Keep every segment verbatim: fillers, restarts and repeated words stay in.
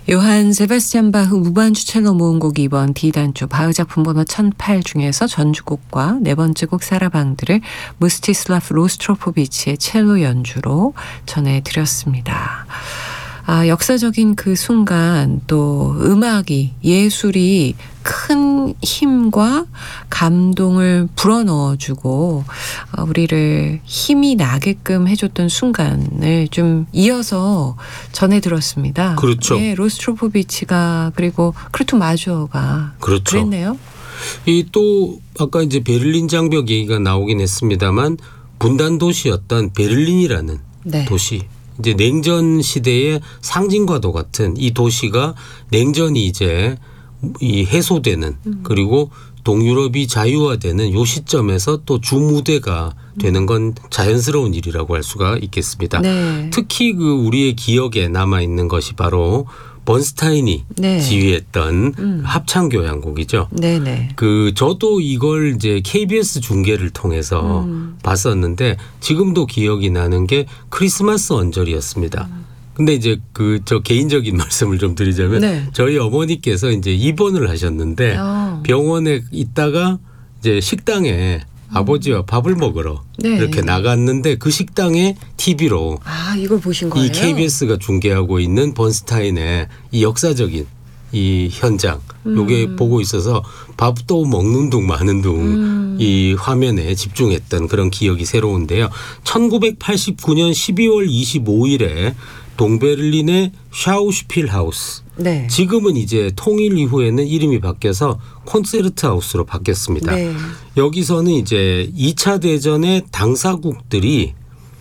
요한 세바스찬 바흐 무반주 첼로 모음곡 이 번 D단조 바흐 작품 번호 천팔 중에서 전주곡과 네 번째 곡 사라방드를 무스티슬라프 로스트로포비치의 첼로 연주로 전해드렸습니다. 아, 역사적인 그 순간 또 음악이 예술이 큰 힘과 감동을 불어넣어주고 우리를 힘이 나게끔 해줬던 순간을 좀 이어서 전해들었습니다. 그렇죠. 예, 로스트로포비치가 그리고 크루토 마주어가 그렇죠. 그랬네요. 이 또 아까 이제 베를린 장벽 얘기가 나오긴 했습니다만 분단 도시였던 베를린이라는 네. 도시. 이제 냉전 시대의 상징과도 같은 이 도시가 냉전이 이제 이 해소되는 음. 그리고 동유럽이 자유화되는 요 시점에서 또 주무대가 되는 건 자연스러운 일이라고 할 수가 있겠습니다. 네. 특히 그 우리의 기억에 남아 있는 것이 바로 번스타인이 네. 지휘했던 음. 합창교향곡이죠. 네네. 그 저도 이걸 이제 케이비에스 중계를 통해서 음. 봤었는데 지금도 기억이 나는 게 크리스마스 언저리였습니다. 음. 근데 이제 그 저 개인적인 말씀을 좀 드리자면 네. 저희 어머니께서 이제 입원을 하셨는데 어. 병원에 있다가 이제 식당에 아버지와 밥을 먹으러 네. 이렇게 나갔는데 그 식당에 티비로 아, 이걸 보신 거예요? 이 케이비에스가 중계하고 있는 번스타인의 이 역사적인 이 현장 음. 요게 보고 있어서 밥도 먹는 둥 마는 둥 이 음. 화면에 집중했던 그런 기억이 새로운데요. 천구백팔십구 년 십이월 이십오일에 동베를린의 샤우슈필하우스 네. 지금은 이제 통일 이후에는 이름이 바뀌어서 콘체르트 하우스로 바뀌었습니다. 네. 여기서는 이제 이 차 대전의 당사국들이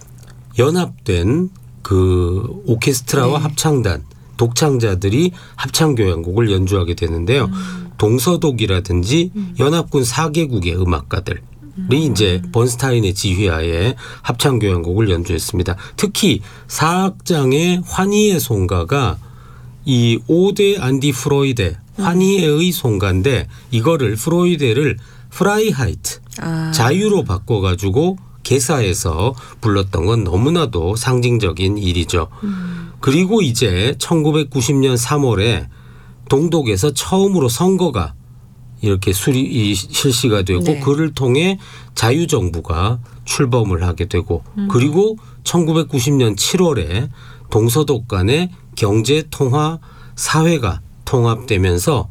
연합된 그 오케스트라와 네. 합창단, 독창자들이 합창교향곡을 연주하게 되는데요. 음. 동서독이라든지 음. 연합군 사 개국의 음악가들 이 이제 번스타인의 지휘하에 합창교향곡을 연주했습니다. 특히 사악장의 환희의 송가가 이 오데 안디 프로이데 환희의 송가인데 이거를 프로이데를 프라이하이트 아. 자유로 바꿔가지고 개사해서 불렀던 건 너무나도 상징적인 일이죠. 음. 그리고 이제 천구백구십 년 삼월에 동독에서 처음으로 선거가 이렇게 수리 실시가 되고 네. 그를 통해 자유정부가 출범을 하게 되고 음. 그리고 천구백구십 년 칠월에 동서독 간의 경제통화 사회가 통합되면서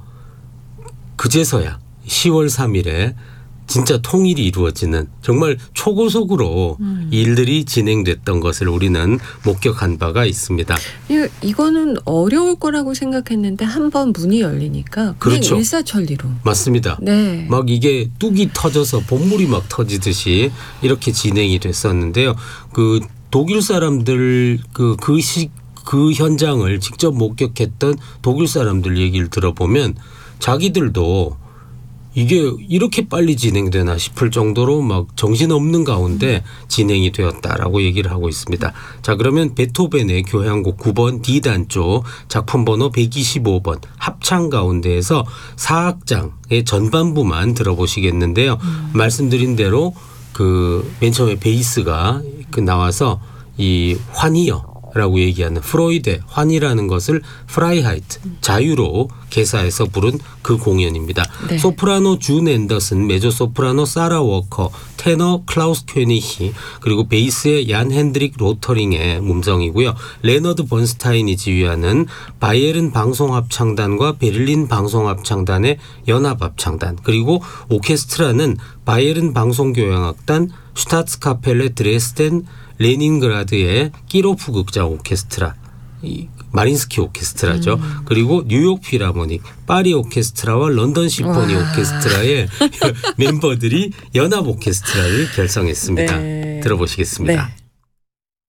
그제서야 시월 삼일에 진짜 통일이 이루어지는 정말 초고속으로 음. 일들이 진행됐던 것을 우리는 목격한 바가 있습니다. 이, 이거는 어려울 거라고 생각했는데 한번 문이 열리니까 그냥 그렇죠. 일사천리로. 맞습니다. 네. 막 이게 뚝이 터져서 본물이 막 터지듯이 이렇게 진행이 됐었는데요. 그 독일 사람들 그 그 시 그 현장을 직접 목격했던 독일 사람들 얘기를 들어보면 자기들도 이게 이렇게 빨리 진행되나 싶을 정도로 막 정신없는 가운데 진행이 되었다라고 얘기를 하고 있습니다. 자, 그러면 베토벤의 교향곡 구 번 D단조 작품 번호 백이십오 번 합창 가운데에서 사악장의 전반부만 들어보시겠는데요. 음. 말씀드린 대로 그 맨 처음에 베이스가 그 나와서 이 환희여 라고 얘기하는 프로이데 환이라는 것을 프라이하이트 자유로 개사해서 부른 그 공연입니다. 네. 소프라노 준 앤더슨, 메조소프라노 사라 워커, 테너 클라우스 퀘니히 그리고 베이스의 얀 핸드릭 로터링의 음성이고요. 레너드 번스타인이 지휘하는 바이에른 방송합창단과 베를린 방송합창단의 연합합창단 그리고 오케스트라는 바이에른 방송교향악단, 슈타츠카펠레 드레스덴 레닌그라드의 끼로프 극장 오케스트라, 이 마린스키 오케스트라죠. 음. 그리고 뉴욕 필하모닉, 파리 오케스트라와 런던 심포니 와. 오케스트라의 멤버들이 연합 오케스트라를 결성했습니다. 네. 들어보시겠습니다. 네.